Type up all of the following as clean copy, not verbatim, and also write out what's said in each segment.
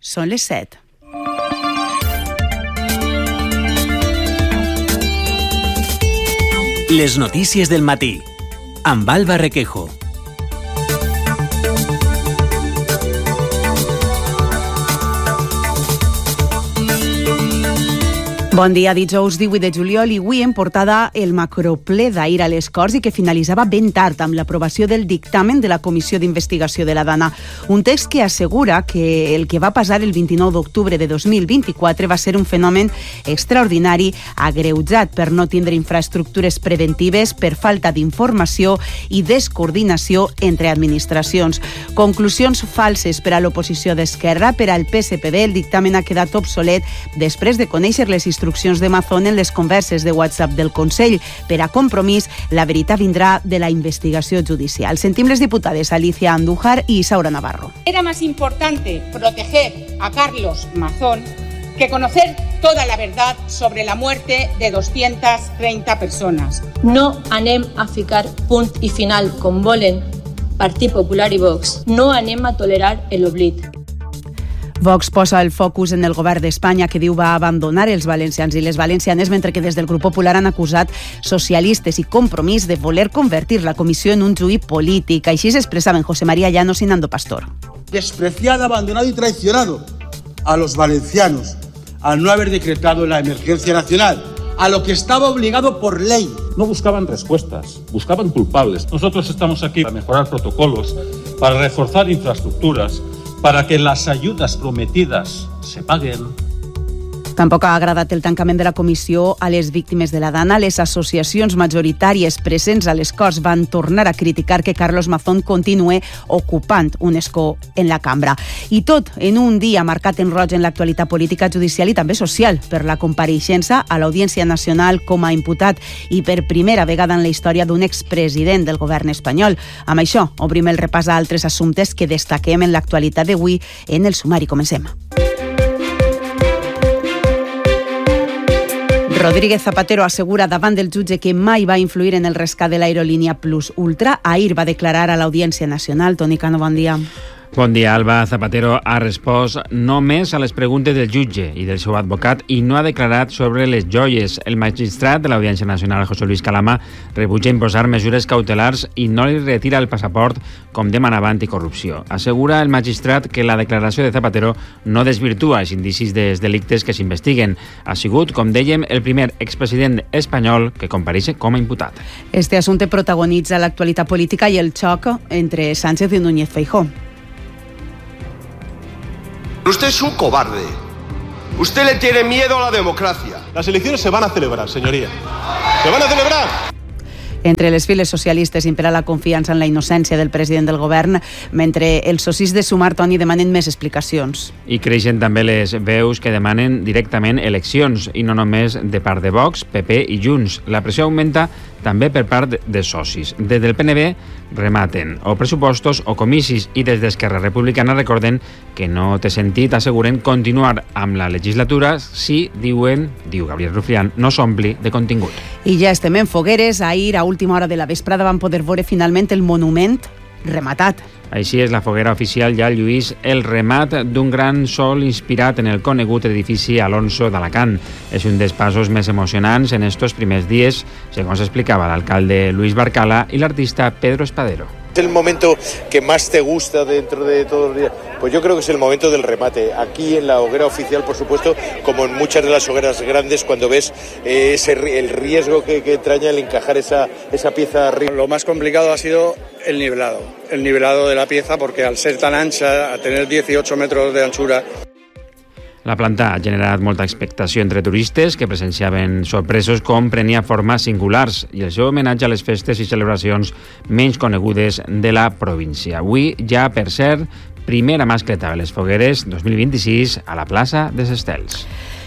Són les 7. Les notícies del matí, amb Alba Requejo. Bon dia, dijous 18 de juliol, i avui en portada el macrople d'ahir a les Corts i que finalitzava ben tard amb l'aprovació del dictamen de la Comissió d'Investigació de la Dana. Un text que assegura que el que va passar el 29 d'octubre de 2024 va ser un fenomen extraordinari, agreujat per no tindre infraestructures preventives, per falta d'informació i descoordinació entre administracions. Conclusions falses per a l'oposició d'Esquerra. Per al PSPB el dictamen ha quedat obsolet després de conèixer les instruccions de Mazón en les converses de WhatsApp del Consell. Per a Compromís, la veritat vindrà de la investigació judicial. Sentim les diputades Alicia Andújar i Isaura Navarro. Era más importante proteger a Carlos Mazón que conocer toda la verdad sobre la muerte de 230 persones. No anem a ficar punt i final, com volen Partit Popular i Vox. No anem a tolerar l'oblit. Vox posa el focus en el govern d'Espanya, que diu va abandonar els valencians i les valencianes, mentre que des del grup popular han acusat socialistes i Compromís de voler convertir la comissió en un juí polític. Així s'expressaven José María Llanos y Nando Pastor. Despreciado, abandonado y traicionado a los valencianos al no haber decretado la emergencia nacional, a lo que estaba obligado por ley. No buscaban respuestas, buscaban culpables. Nosotros estamos aquí para mejorar protocolos, para reforzar infraestructuras, para que las ayudas prometidas se paguen. Tampoc ha agradat el tancament de la comissió a les víctimes de la Dana. Les associacions majoritàries presents a les Corts van tornar a criticar que Carlos Mazón continue ocupant un escó en la cambra. I tot en un dia marcat en roig en l'actualitat política, judicial i també social, per la compareixença a l'Audiència Nacional com a imputat i per primera vegada en la història d'un expresident del govern espanyol. Amb això, obrim el repàs a altres assumptes que destaquem en l'actualitat d'avui en el sumari. Comencem. Rodríguez Zapatero assegura davant del jutge que mai va influir en el rescat de l'aerolínia Plus Ultra. Ahir va declarar a l'Audiència Nacional. Toni Cano, bon dia. Bon dia, Alba. Zapatero ha respost només a les preguntes del jutge i del seu advocat i no ha declarat sobre les joies. El magistrat de l'Audiència Nacional, José Luis Calama, rebutja imposar mesures cautelars i no li retira el passaport com demanava Anticorrupció. Assegura el magistrat que la declaració de Zapatero no desvirtua els indicis dels delictes que s'investiguen. Ha sigut, com dèiem, el primer expresident espanyol que compareix com a imputat. Este assumpte protagonitza l'actualitat política i el xoc entre Sánchez i Núñez Feijóo. Usted es un cobarde. Usted le tiene miedo a la democracia. Las elecciones se van a celebrar, señoría. ¡Se van a celebrar! Entre les files socialistes impera la confiança en la innocència del president del govern, mentre els socis de Sumar, Toni, demanen més explicacions. I creixen també les veus que demanen directament eleccions, i no només de part de Vox, PP i Junts. La pressió augmenta també per part de socis. Des del PNB rematen o pressupostos o comicis, i des d'Esquerra Republicana recorden que no té sentit, asseguren, continuar amb la legislatura si, diu Gabriel Rufián, no s'ompli de contingut. I ja estem en fogueres. Ahir, a última hora de la vesprada, van poder veure finalment el monument rematat. Així és, la foguera oficial ja lluís el remat d'un gran sol inspirat en el conegut edifici Alonso d'Alacant. És un dels passos més emocionants en estos primers dies, segons explicava l'alcalde Luis Barcala i l'artista Pedro Espadero. ¿Es el momento que más te gusta dentro de todos los días? Pues yo creo que es el momento del remate. Aquí en la hoguera oficial, por supuesto, como en muchas de las hogueras grandes, cuando ves el riesgo que entraña el encajar esa pieza arriba. Lo más complicado ha sido el nivelado de la pieza, porque al ser tan ancha, a tener 18 metros de anchura. La planta ha generat molta expectació entre turistes que presenciaven sorpresos com prenia formes singulars i el seu homenatge a les festes i celebracions menys conegudes de la província. Avui ja, per cert, primera mascleta de les fogueres 2026 a la plaça de Sestels.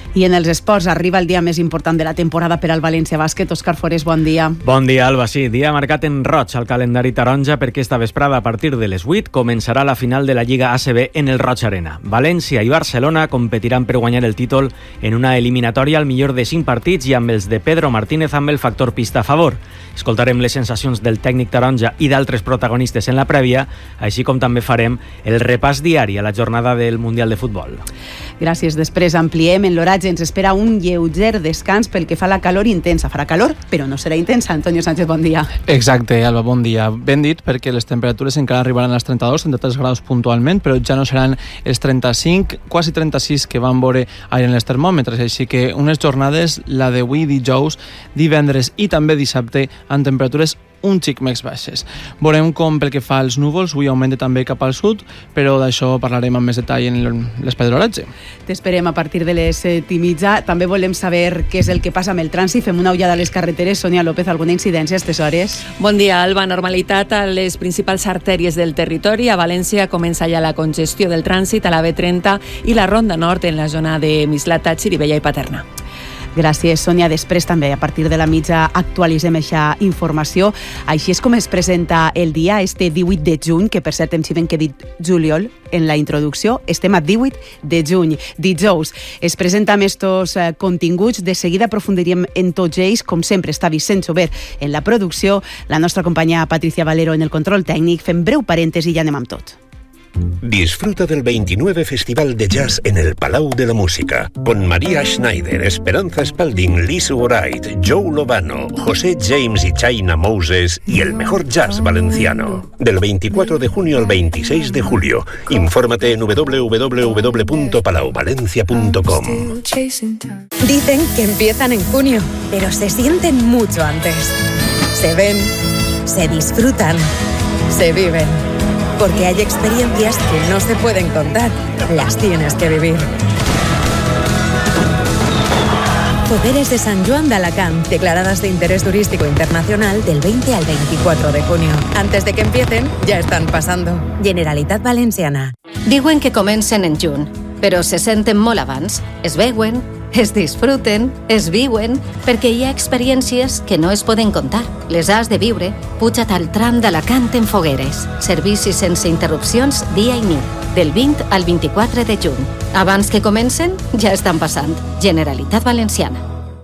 I en els esports arriba el dia més important de la temporada per al València Bàsquet. Òscar Forés, bon dia. Bon dia, Alba. Sí, dia marcat en roig al calendari taronja perquè esta vesprada a partir de les 8 començarà la final de la Lliga ACB en el Roig Arena. València i Barcelona competiran per guanyar el títol en una eliminatòria al millor de 5 partits i amb els de Pedro Martínez amb el factor pista a favor. Escoltarem les sensacions del tècnic taronja i d'altres protagonistes en la prèvia, així com també farem el repàs diari a la jornada del Mundial de Futbol. Gràcies. Després ampliem. En l'oratge ens espera un lleuger descans pel que fa a la calor intensa. Farà calor, però no serà intensa. Antonio Sánchez, bon dia. Exacte, Alba, bon dia. Ben dit, perquè les temperatures encara arribaran als 32, 33 graus puntualment, però ja no seran els 35, quasi 36 que van veure ahir en els termòmetres. Així que unes jornades, la d'avui dijous, divendres i també dissabte, amb temperatures un xic més baixes. Veurem com pel que fa als núvols, avui augmenta també cap al sud, però d'això parlarem amb més detall en l'espai de l'oratge. T'esperem a partir de les 7:30. També volem saber què és el que passa amb el trànsit. Fem una ullada a les carreteres. Sònia López, alguna incidència a aquestes hores? Bon dia, Alba. Normalitat a les principals artèries del territori. A València comença ja la congestió del trànsit a la B30 i la Ronda Nord en la zona de Mislata, Xirivella i Paterna. Gràcies, Sònia. Després també, a partir de la mitja, actualitzem aquesta informació. Així és com es presenta el dia, este 18 de juny, que per cert em xiven que he dit juliol en la introducció. Estem a 18 de juny, dijous. Es presenta amb estos continguts. De seguida aprofundiríem en tots ells. Com sempre, està Vicent Sober en la producció, la nostra companya Patricia Valero en el control tècnic. Fem breu parèntesi i ja anem amb tot. Disfruta del 29 Festival de Jazz en el Palau de la Música, con María Schneider, Esperanza Spalding, Liz Wright, Joe Lovano, José James y China Moses y el mejor jazz valenciano. Del 24 de junio al 26 de julio. Infórmate en www.palauvalencia.com. Dicen que empiezan en junio, pero se sienten mucho antes. Se ven, se disfrutan, se viven. Porque hay experiencias que no se pueden contar, las tienes que vivir. Poderes de Sant Joan de Alacant, declaradas de interés turístico internacional del 20 al 24 de junio. Antes de que empiecen, ya están pasando. Generalitat Valenciana. Diuen que comencen en juny, però se senten molt abans. Es veuen, es disfruten, es viuen, perquè hi ha experiències que no es poden contar. Les has de viure. Puja't al tram d'Alacant en fogueres. Servicis sense interrupcions dia i nit, del 20 al 24 de juny. Abans que comencen, ja estan passant. Generalitat Valenciana.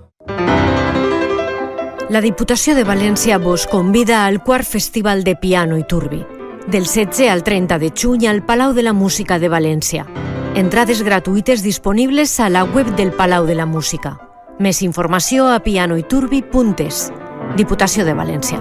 La Diputació de València vos convida al quart Festival de Piano i Turbi, del 16 al 30 de juny al Palau de la Música de València. Entrades gratuïtes disponibles a la web del Palau de la Música. Més informació a pianoiturbi.es. Diputació de València.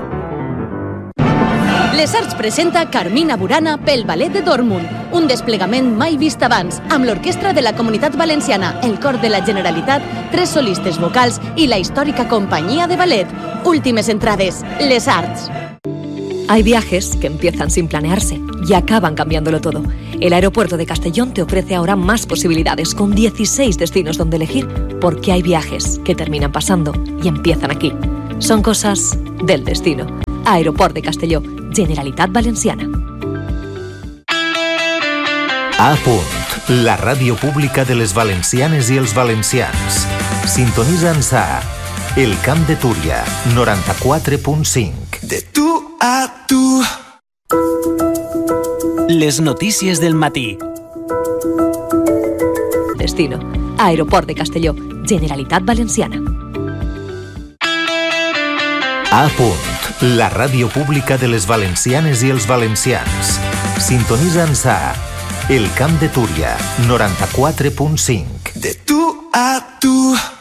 Les Arts presenta Carmina Burana pel Ballet de Dortmund, un desplegament mai vist abans, amb l'Orquestra de la Comunitat Valenciana, el Cor de la Generalitat, 3 solistes vocals i la històrica companyia de ballet. Últimes entrades, Les Arts. Hay viajes que empiezan sin planearse y acaban cambiándolo todo. El aeropuerto de Castellón te ofrece ahora más posibilidades, con 16 destinos donde elegir, porque hay viajes que terminan pasando y empiezan aquí. Son cosas del destino. Aeroport de Castelló, Generalitat Valenciana. A punt, la ràdio pública de les valencianes i els valencians. Sintonitza'ns a El Camp de Túria, 94.5. De tu a tu. Les notícies del matí. Destino. Aeroport de Castelló, Generalitat Valenciana. A punt, la ràdio pública de les valencianes i els valencians. Sintonitza'ns a El Camp de Túria, 94.5. De tu a tu.